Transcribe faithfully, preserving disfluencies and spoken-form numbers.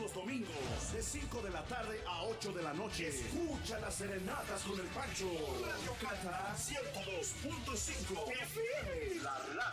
los domingos, de cinco de la tarde a ocho de la noche. Escucha las serenatas con el Pancho. Radio Cata ciento dos punto cinco F M. La